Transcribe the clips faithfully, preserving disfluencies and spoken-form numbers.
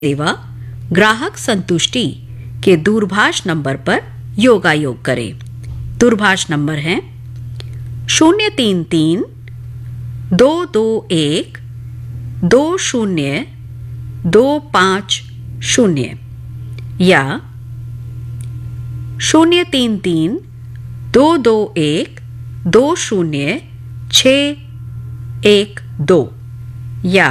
सेवा ग्राहक संतुष्टि के दूरभाष नंबर पर योगायोग करें। दूरभाष नंबर है शून्य तीन तीन दो दो एक दो शून्य दो पाँच शून्य या शून्य तीन तीन दो दो एक दो शून्य छः एक दो या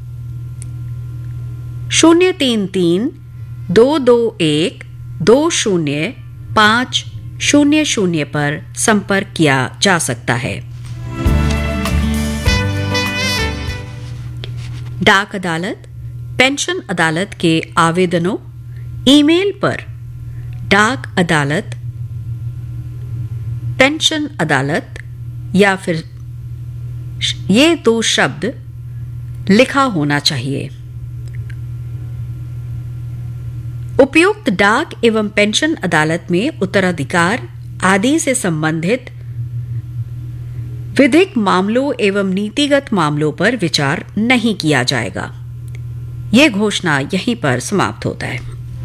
शून्य तीन तीन दो दो एक दो शून्य पाँच शून्य शून्य पर संपर्क किया जा सकता है। डाक अदालत, पेंशन अदालत के आवेदनों ईमेल पर डाक अदालत, पेंशन अदालत या फिर ये दो शब्द लिखा होना चाहिए। उपयुक्त डाक एवं पेंशन अदालत में उत्तराधिकार आदि से संबंधित विधिक मामलों एवं नीतिगत मामलों पर विचार नहीं किया जाएगा। यह घोषणा यहीं पर समाप्त होता है।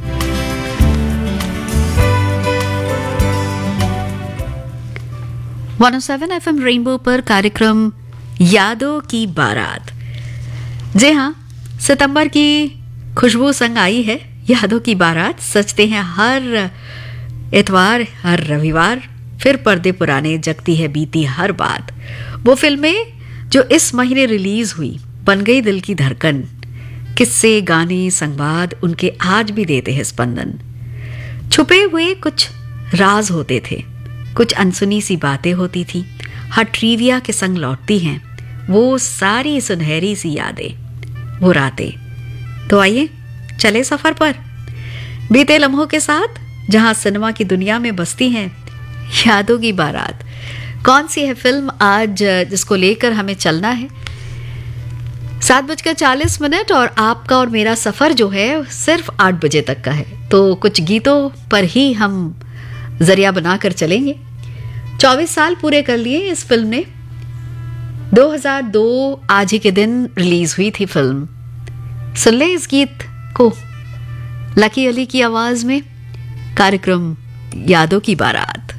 One O seven F M rainbow पर कार्यक्रम यादों की बारात। जी हाँ, सितंबर की खुशबू संग आई है यादों की बारात। सजते हैं हर इतवार, हर रविवार, फिर पर्दे पुराने, जगती है बीती हर बात। वो फिल्में जो इस महीने रिलीज हुई, बन गई दिल की धड़कन, किस्से, गाने, संवाद उनके आज भी देते हैं स्पंदन। छुपे हुए कुछ राज होते थे, कुछ अनसुनी सी बातें होती थी, हर ट्रिविया के संग लौटती हैं वो सारी सुनहरी सी यादें, वो रातें। तो आइए चले सफर पर बीते लम्हों के साथ, जहां सिनेमा की दुनिया में बसती हैं यादों की बारात। कौन सी है फिल्म आज जिसको लेकर हमें चलना है? सात बजकर चालीस मिनट और आपका और मेरा सफर जो है सिर्फ आठ बजे तक का है। तो कुछ गीतों पर ही हम जरिया बनाकर चलेंगे। चौबीस साल पूरे कर लिए इस फिल्म ने। दो हज़ार दो आज ही के दिन रिलीज हुई थी फिल्म। सुन ले इस गीत को लकी अली की आवाज में, कार्यक्रम यादों की बारात।